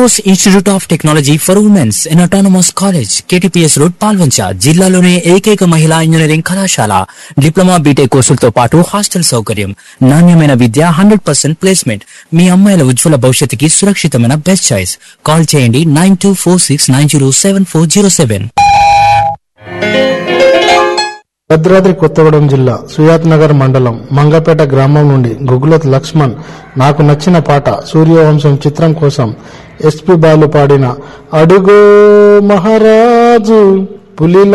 Promos Institute of Technology for Women's in Autonomous College, KTPS Road, Palvancha. జిల్లాలోనే ఏకైక మహిళా engineering కళాశాల. Diploma BTech కోర్సులతో పాటు హాస్టల్ సౌకర్యం, నాణ్యమైన విద్య, 100% ప్లేస్మెంట్. మీ అమ్మాయిల ఉజ్వల భవిష్యత్తుకి సురక్షితమైన బెస్ట్ చాయిస్. కాల్ చేయండి 9246907407. భద్రాద్రి కొత్తగూడెం జిల్లా సుయాత్ నగర్ మండలం మంగపేట గ్రామం నుండి గుగులత్ లక్ష్మణ్ నాకు నచ్చిన పాట సూర్యవంశం చిత్రం కోసం ఎస్పి బాలు పాడిన అడుగో మహారాజు పులి